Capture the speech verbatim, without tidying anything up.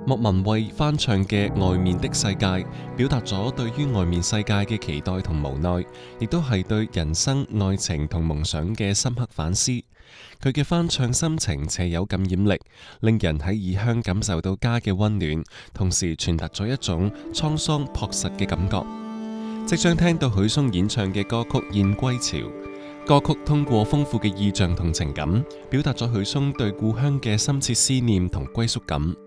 莫文蔚翻唱嘅《外面的世界》，表達咗對於外面世界嘅期待同無奈，亦都係對人生、愛情同夢想嘅深刻反思。佢嘅翻唱心情且有感染力，令人喺異鄉感受到家嘅溫暖，同時傳達咗一種滄桑樸實嘅感覺。即將聽到許嵩演唱嘅歌曲《燕歸巢》，歌曲通過豐富嘅意象同情感，表達咗許嵩對故鄉嘅深切思念同歸屬感。